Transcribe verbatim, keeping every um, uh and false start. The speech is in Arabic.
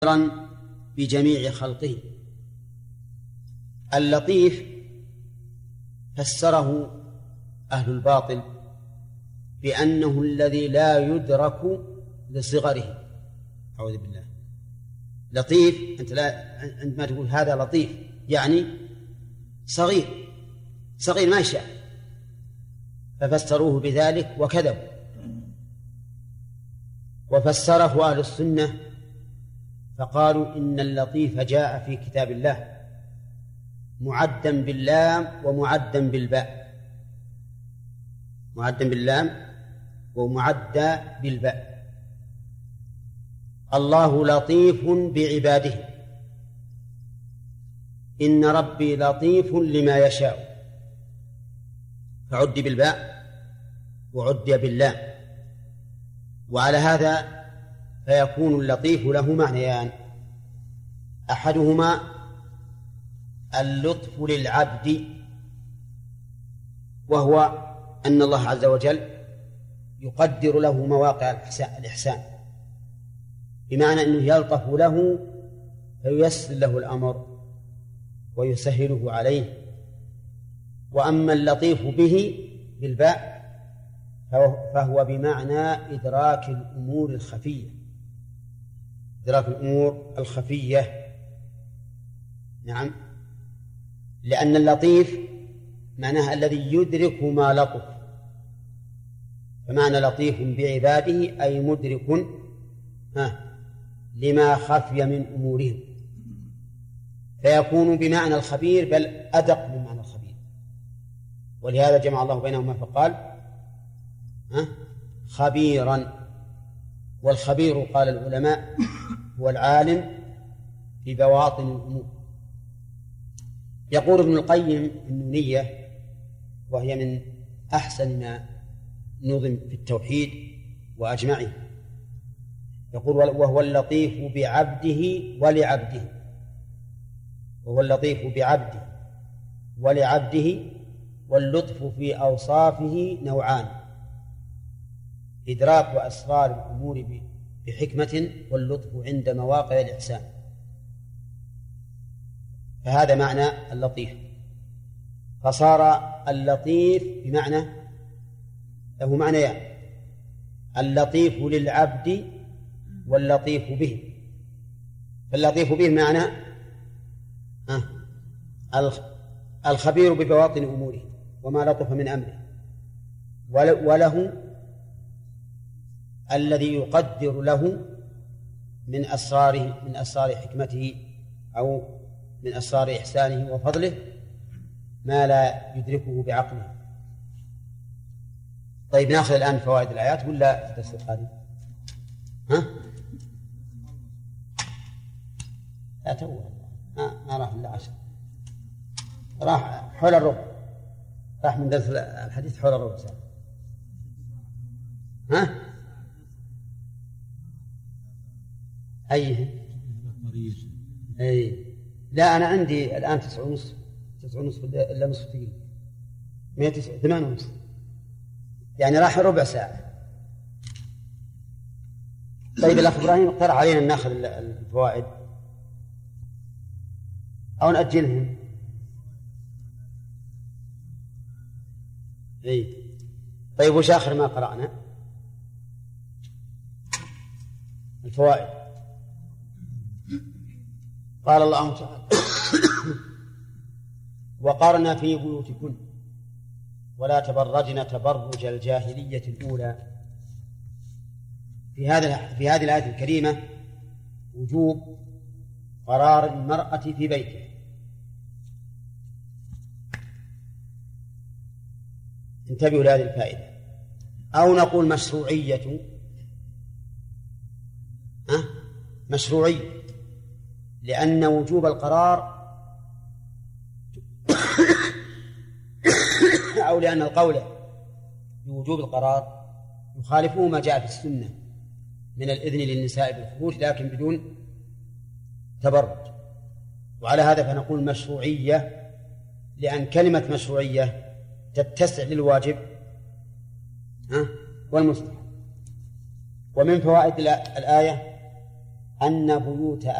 بجميع خلقه. اللطيف فسره أهل الباطل بأنه الذي لا يدرك لصغره. أعوذ بالله. لطيف أنت لا عندما تقول هذا لطيف يعني صغير صغير ما يشاء، ففسروه بذلك وكذبوا. وفسره أهل السنة فقالوا إن اللطيف جاء في كتاب الله معدا باللام ومعدا بالباء، معدا باللام ومعدا بالباء. الله لطيف بعباده، إن ربي لطيف لما يشاء، فعد بالباء وعد باللام. وعلى هذا فيكون اللطيف له معنيان: أحدهما اللطف للعبد، وهو أن الله عز وجل يقدر له مواقع الإحسان، بمعنى أنه يلطف له فييسر له الأمر ويسهله عليه. وأما اللطيف به بالباء فهو بمعنى إدراك الأمور الخفية، إدراك الأمور الخفية. نعم، لأن اللطيف معناه الذي يدرك ما لطف، فمعنى لطيف بعباده أي مدرك ها لما خفي من أمورهم، فيكون بمعنى الخبير بل أدق من معنى الخبير. ولهذا جمع الله بينهما فقال ها خبيرا. والخبير قال العلماء هو العالم ببواطن الأمور. يقول ابن القيم النونية، وهي من أحسن ما نظم في التوحيد وأجمعه، يقول وهو اللطيف بعبده ولعبده، وهو اللطيف بعبده ولعبده، واللطف في أوصافه نوعان: إدراك أسرار الأمور بحكمة، واللطف عند مواقع الإحسان. فهذا معنى اللطيف، فصار اللطيف بمعنى له معنيان: اللطيف للعبد واللطيف به. فاللطيف به معنى الخبير ببواطن أموره وما لطف من أمره، وله الذي يقدر له من أسراره من أسرار حكمته أو من أسرار إحسانه وفضله ما لا يدركه بعقله. طيب، نأخذ الآن فوائد الآيات ولا تدرس القادم؟ ها؟ لا توه ما, ما راح إلا عشر، راح حول الربع، راح من درس الحديث حول الربع ساعة. ها؟ أيه؟ أي لا، أنا عندي الآن تسعة ونصف تسعة ونصف إلا نصف دقيقة، مئة تسعة ثمان ونصف، يعني راح ربع ساعة. طيب، الأخ إبراهيم اقترح علينا أن نأخذ الفوائد أو نأجلهم. أي طيب، وش آخر ما قرأنا؟ الفوائد. قال الله تعالى: وقرن في بيوتكن ولا تبرجن تبرج الجاهلية الأولى. في هذا في هذه الآية الكريمة وجوب قرار المرأة في بيتها. انتبهوا لهذه الفائدة. أو نقول مشروعية أه؟ مشروعية، لأن وجوب القرار أو لأن القول بوجوب القرار يخالفه ما جاء في السنة من الإذن للنساء بالخروج لكن بدون تبرج. وعلى هذا فنقول مشروعية، لأن كلمة مشروعية تتسع للواجب والمستحب. ومن فوائد الآية أن بيوت